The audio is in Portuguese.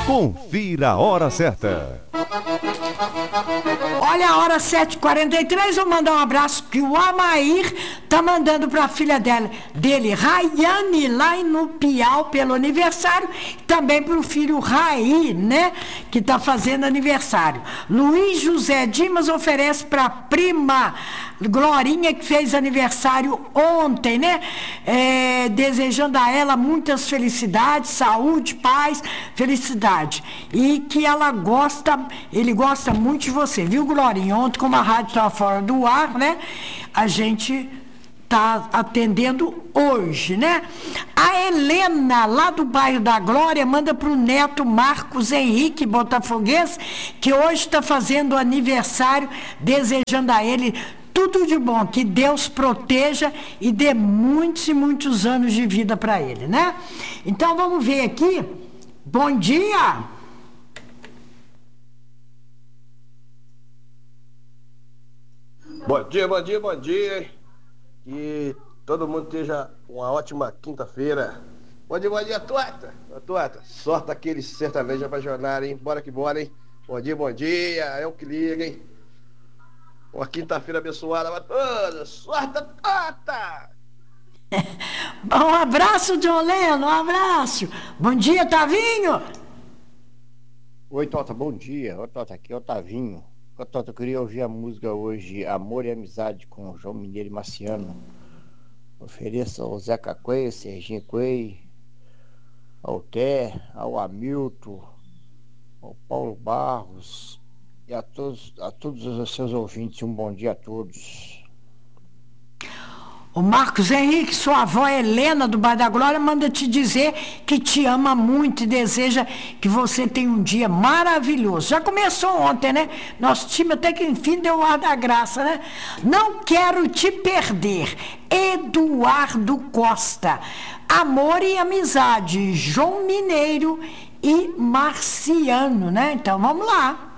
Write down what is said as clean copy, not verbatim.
Confira a hora certa. Olha a hora 7h43, vou mandar um abraço que o Amair tá mandando para a filha dele, Rayane, lá no Piau, pelo aniversário, também para o filho Raí, né, que tá fazendo aniversário. Luiz José Dimas oferece para a prima Glorinha, que fez aniversário ontem, né, desejando a ela muitas felicidades, saúde, paz, felicidade, e que ele gosta muito de você, viu, Glorinha? Ontem, como a rádio estava fora do ar, né, a gente tá atendendo hoje, né? A Helena, lá do bairro da Glória, manda pro neto Marcos Henrique Botafoguense, que hoje está fazendo aniversário, desejando a ele tudo de bom, que Deus proteja e dê muitos e muitos anos de vida para ele, né? Então vamos ver aqui. Bom dia! Bom dia, bom dia, bom dia. Que todo mundo esteja uma ótima quinta-feira. Bom dia, Tuata. Tuata, sorte aquele sertanejo apaixonado, hein? Bora que bora, hein? Bom dia, é o que liga, hein? Uma quinta-feira abençoada pra todos. Sorte, Tuata! Um abraço, John Leno, um abraço. Bom dia, Tavinho. Oi, Tota, bom dia. Oi, Tota, aqui é o Tavinho. Ô, Tota, eu queria ouvir a música hoje, Amor e Amizade, com o João Mineiro e Marciano. Ofereço ao Zeca Coelho, Serginho Coelho, ao Té, ao Hamilton, ao Paulo Barros e a todos os seus ouvintes. Um bom dia a todos. O Marcos Henrique, sua avó Helena do Bairro da Glória, manda te dizer que te ama muito e deseja que você tenha um dia maravilhoso. Já começou ontem, né? Nosso time até que enfim deu o ar da graça, né? Não quero te perder. Eduardo Costa. Amor e amizade. João Mineiro e Marciano, né? Então vamos lá.